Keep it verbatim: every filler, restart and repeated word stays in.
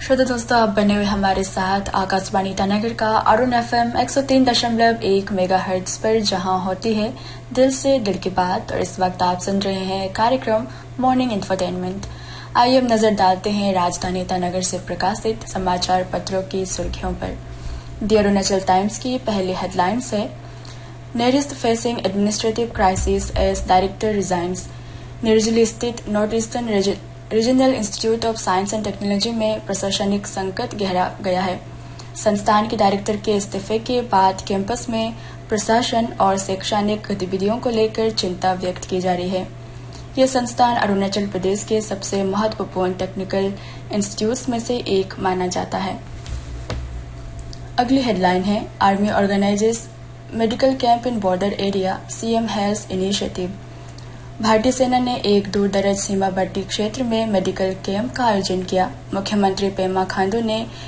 श्रोता दोस्तों, आप बने हुए हमारे साथ आकाशवाणी ईटानगर का अरुण एफएम एक सौ तीन दशमलव एक मेगा हर्ट्ज पर, जहां होती है दिल से दिल की बात। और इस वक्त आप सुन रहे हैं कार्यक्रम मॉर्निंग इंफोटेनमेंट। आइए अब नजर डालते हैं राजधानी ईटानगर से प्रकाशित समाचार पत्रों की सुर्खियों पर। द अरुणाचल टाइम्स की पहली हेडलाइंस है, NERIST facing administrative crisis as director resigns. निर्जली स्थित north eastern regional institute of science and technology में प्रशासनिक संकट गहरा गया है। संस्थान के डायरेक्टर के इस्तीफे के बाद कैंपस में प्रशासन और शैक्षणिक गतिविधियों को लेकर चिंता व्यक्त की जा रही है। यह संस्थान अरुणाचल प्रदेश के सबसे महत्वपूर्ण टेक्निकल इंस्टीट्यूट्स में से एक माना जाता है। अगली हेडलाइन है, army organises medical camp in border area, CM has initiative. भारतीय सेना ने एक दूर दराज सीमावर्ती क्षेत्र में मेडिकल कैंप का आयोजन किया। मुख्यमंत्री पेमा खांडू ने